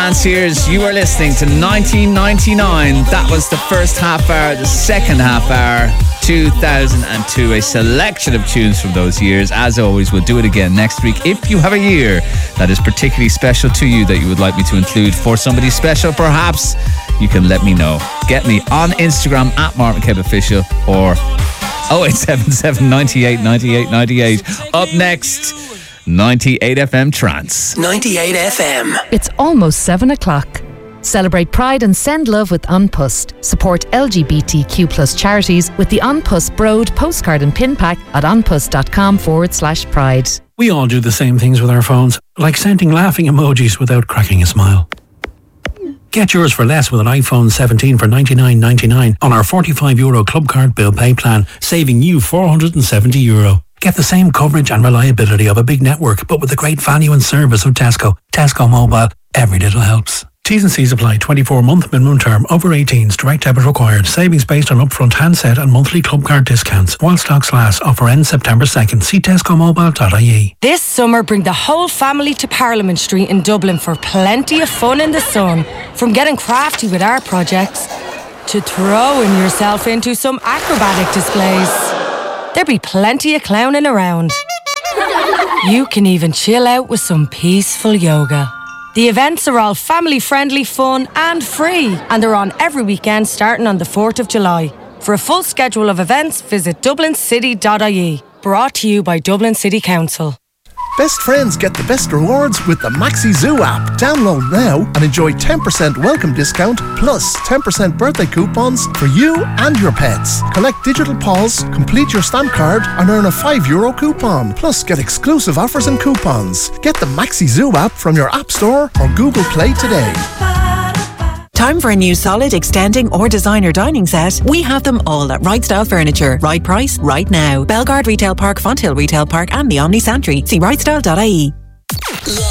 Here's you are listening to 1999. That was the first half hour. The second half hour, 2002. A selection of tunes from those years. As always, we'll do it again next week. If you have a year that is particularly special to you that you would like me to include for somebody special, perhaps, you can let me know. Get me on Instagram at Martin McCabe Official or 0877 98 98 98. Up next, 98 FM Trance. 98 FM. It's almost 7 o'clock. Celebrate Pride and send love with An Post. Support LGBTQ plus charities with the An Post Broad postcard and pin pack at anpost.com/pride. We all do the same things with our phones, like sending laughing emojis without cracking a smile. Get yours for less with an iPhone 17 for €99.99 on our €45 Club Card Bill Pay plan, saving you €470. Get the same coverage and reliability of a big network, but with the great value and service of Tesco. Tesco Mobile. Every little helps. T's and C's apply. 24-month minimum term. Over 18s. Direct debit required. Savings based on upfront handset and monthly club card discounts. While stocks last. Offer ends September 2nd. See tescomobile.ie. This summer, bring the whole family to Parliament Street in Dublin for plenty of fun in the sun. From getting crafty with art projects to throwing yourself into some acrobatic displays. There'll be plenty of clowning around. You can even chill out with some peaceful yoga. The events are all family-friendly, fun and free, and they're on every weekend starting on the 4th of July. For a full schedule of events, visit dublincity.ie. Brought to you by Dublin City Council. Best friends get the best rewards with the Maxi Zoo app. Download now and enjoy 10% welcome discount plus 10% birthday coupons for you and your pets. Collect digital paws, complete your stamp card and earn a €5 coupon. Plus get exclusive offers and coupons. Get the Maxi Zoo app from your App Store or Google Play today. Time for a new solid, extending or designer dining set? We have them all at Right Style Furniture. Right price, right now. Belgard Retail Park, Fonthill Retail Park and the Omni Santry. See rightstyle.ie.